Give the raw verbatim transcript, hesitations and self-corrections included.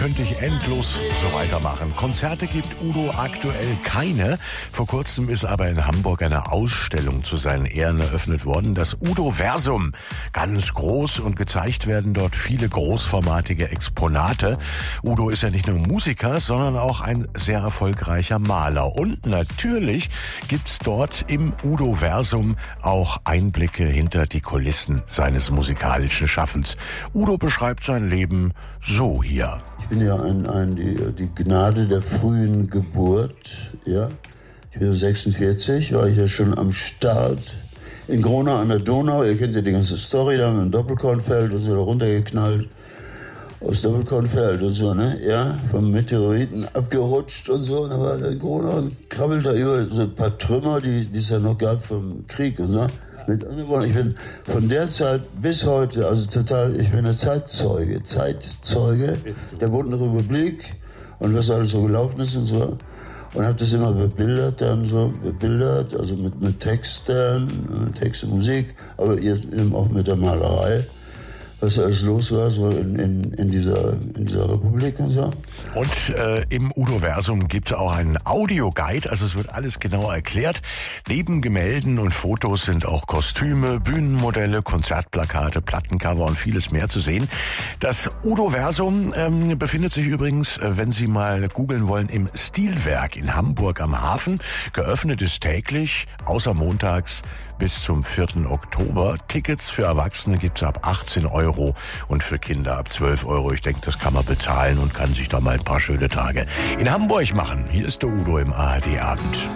könnte ich endlos so weitermachen. Konzerte gibt Udo aktuell keine. Vor kurzem ist aber in Hamburg eine Ausstellung zu seinen Ehren eröffnet worden, das Udo-Versum. Ganz groß, und gezeigt werden dort viele großformatige Exponate. Udo ist ja nicht nur Musiker, sondern auch ein sehr erfolgreicher Maler. Und natürlich gibt's dort im Udo-Versum auch Einblicke hinter die Kulissen seines musikalischen Schaffens. Udo beschreibt sein Leben so hier. Ich bin ja ein, ein, die, die Gnade der frühen Geburt. Ja? Ich bin sechsundvierzig, war ich ja schon am Start in Gronau an der Donau. Ihr kennt ja die ganze Story, da haben wir ein Doppelkornfeld und so da runtergeknallt. Aus Doppelkornfeld und so, ne? Ja, vom Meteoriten abgerutscht und so. Und da war der Gronau und krabbelt da über so ein paar Trümmer, die, die es ja noch gab vom Krieg und so. Mit anderen Worten, ich bin von der Zeit bis heute, also total, ich bin ein Zeitzeuge, Zeitzeuge der bunten Republik und was alles so gelaufen ist und so. Und habe das immer bebildert dann so, bebildert, also mit, mit Texten, Text und Musik, aber eben auch mit der Malerei, was alles los war, so in, in, in, dieser, in dieser Republik und so. Und äh, im Udo-Versum gibt es auch einen Audioguide, also es wird alles genau erklärt. Neben Gemälden und Fotos sind auch Kostüme, Bühnenmodelle, Konzertplakate, Plattencover und vieles mehr zu sehen. Das Udo-Versum ähm, befindet sich übrigens, äh, wenn Sie mal googeln wollen, im Stilwerk in Hamburg am Hafen. Geöffnet ist täglich, außer montags, bis zum vierten Oktober. Tickets für Erwachsene gibt's ab achtzehn Euro und für Kinder ab zwölf Euro. Ich denke, das kann man bezahlen und kann sich da mal ein paar schöne Tage in Hamburg machen. Hier ist der Udo im A R D Abend.